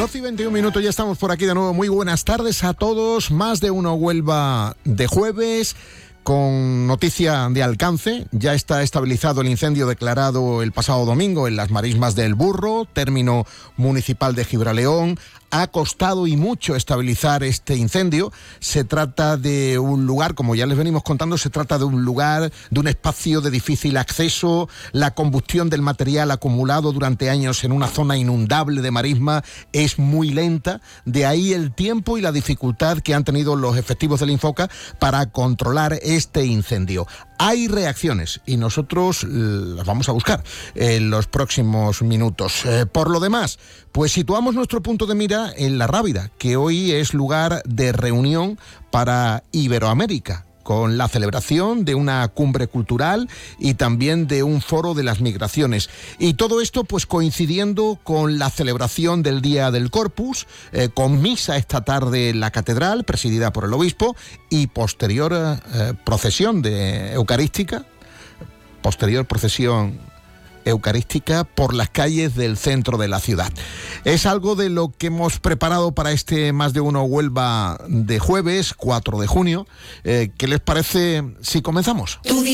12:21, ya estamos por aquí de nuevo. Muy buenas tardes a todos. Más de uno Huelva de jueves, con noticia de alcance. Ya está estabilizado el incendio declarado el pasado domingo en las marismas del Burro, término municipal de Gibraleón. Ha costado y mucho estabilizar este incendio. Se trata de un lugar, como ya les venimos contando, se trata de un lugar, de un espacio de difícil acceso. La combustión del material acumulado durante años en una zona inundable de marisma es muy lenta. De ahí el tiempo y la dificultad que han tenido los efectivos del Infoca para controlar este incendio. Hay reacciones y nosotros las vamos a buscar en los próximos minutos. Por lo demás, pues situamos nuestro punto de mira en La Rábida, que hoy es lugar de reunión para Iberoamérica, con la celebración de una cumbre cultural y también de un foro de las migraciones. Y todo esto pues coincidiendo con la celebración del Día del Corpus, con misa esta tarde en la catedral, presidida por el obispo, y posterior procesión eucarística por las calles del centro de la ciudad. Es algo de lo que hemos preparado para este Más de Uno Huelva de jueves, 4 de junio. ¿Qué les parece si comenzamos?